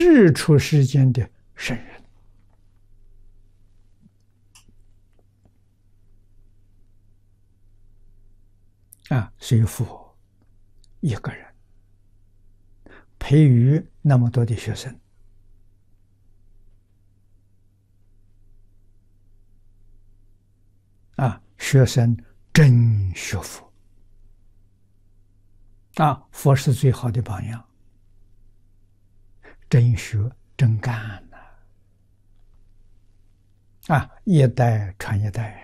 日出世间的圣人啊，所以佛一个人培育那么多的学生啊，学生真学佛啊，佛是最好的榜样，真学真干呐啊，一代传一代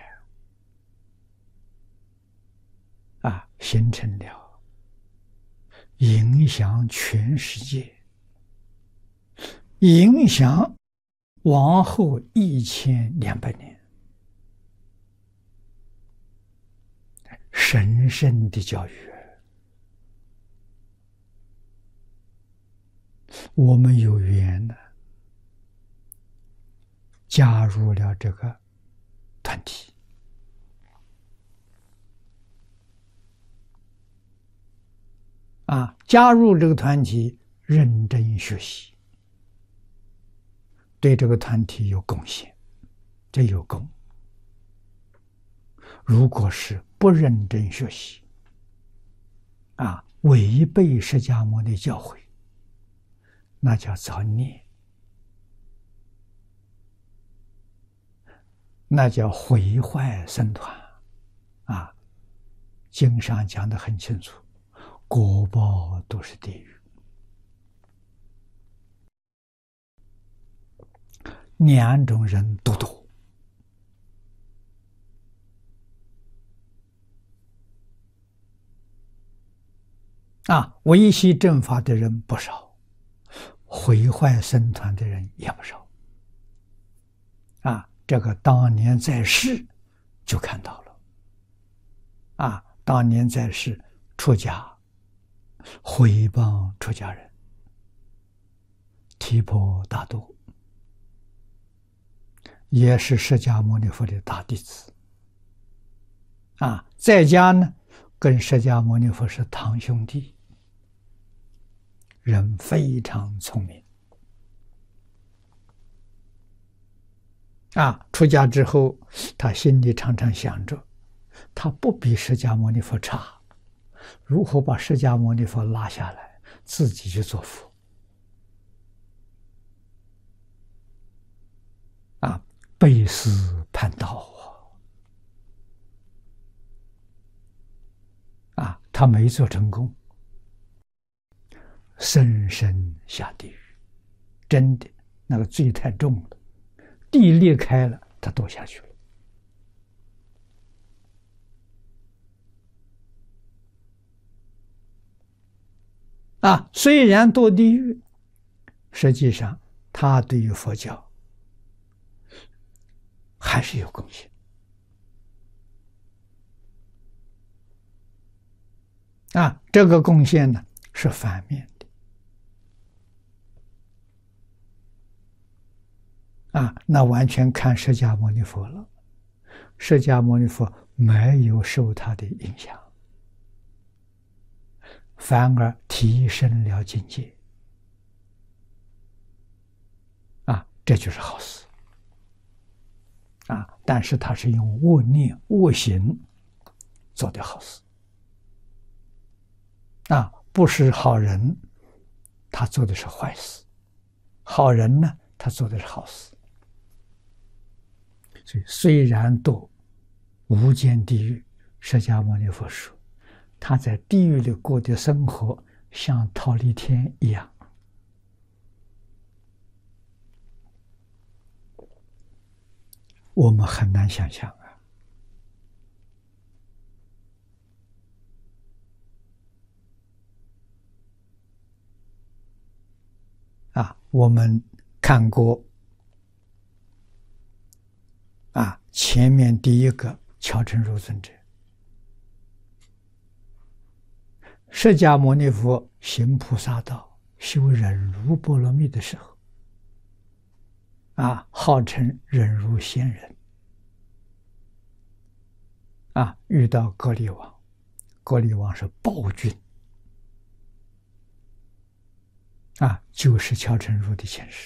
啊，形成了影响全世界，影响往后1200年神圣的教育。我们有缘呢，加入了这个团体啊，加入这个团体，认真学习，对这个团体有贡献，这有功。如果是不认真学习啊，违背释迦牟尼教诲，那叫造孽，那叫毁坏僧团啊！经上讲得很清楚，果报都是地狱。两种人都多啊，维系正法的人不少，毁坏僧团的人也不少啊。这个当年在世就看到了啊，当年在世出家毁谤出家人，提婆达多也是释迦牟尼佛的大弟子啊，在家呢跟释迦牟尼佛是堂兄弟，人非常聪明啊。出家之后，他心里常常想着，他不比释迦牟尼佛差，如何把释迦牟尼佛拉下来，自己去做佛啊？背思叛道啊！他没做成功，深深下地狱，真的那个罪太重了，地裂开了，他堕下去了啊！虽然堕地狱，实际上他对于佛教还是有贡献啊！这个贡献呢是反面的啊，那完全看释迦牟尼佛了。释迦牟尼佛没有受他的影响，反而提升了境界啊，这就是好事啊！但是他是用恶念恶行做的好事啊，不是好人，他做的是坏事；好人呢，他做的是好事。所以虽然堕无间地狱，释迦牟尼佛说，他在地狱里过的生活像忉利天一样。我们很难想象啊！我们看过啊，前面第一个乔成如尊者，释迦牟尼佛行菩萨道、修忍辱波罗蜜的时候，啊，号称忍辱仙人，啊，遇到歌利王，歌利王是暴君， 就是乔成儒的前世。